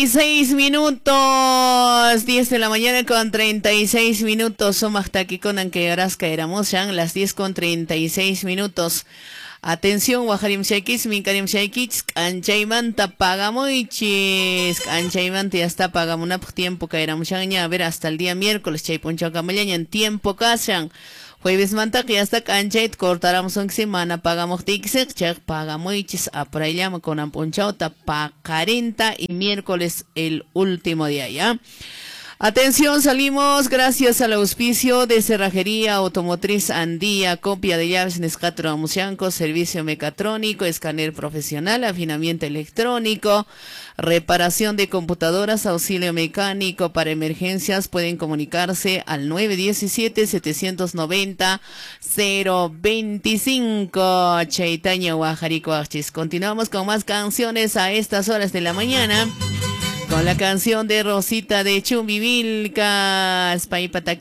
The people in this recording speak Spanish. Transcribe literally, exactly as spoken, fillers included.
Seis minutos, diez de la mañana con treinta y seis minutos. Somos aquí con Anqueras Caeramos ya las diez con treinta y seis minutos. Atención, Waharim Shaikis, Minkarim Shaikis, Anchaimanta Pagamoichis, Anchaimanta ya está pagamuna por tiempo Caeramos ya, a ver, hasta el día miércoles, Chaiponcho Camallaña en tiempo Casan. Jueves manta que hasta canchait cortaramos una semana pagamos tixek check pagamos a por ahí llama con amponchauta pa cuarenta y miércoles el último día ya. Atención, salimos gracias al auspicio de Cerrajería Automotriz Andía, copia de llaves en escatro Amusianco, servicio mecatrónico, escáner profesional, afinamiento electrónico, reparación de computadoras, auxilio mecánico para emergencias. Pueden comunicarse al nueve uno siete, siete nueve cero, cero dos cinco. Chaitaña Guajarico Archis. Continuamos con más canciones a estas horas de la mañana. Con la canción de Rosita de Chumbivilcas, Paipataki.